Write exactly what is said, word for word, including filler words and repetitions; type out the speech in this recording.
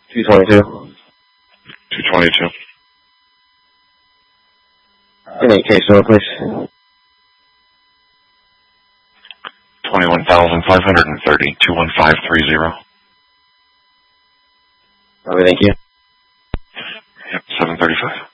two twenty-two. two twenty-two. In any case, no, please. twenty-one thousand five hundred thirty, two one five three zero. Okay, thank you. Yep, seven thirty-five.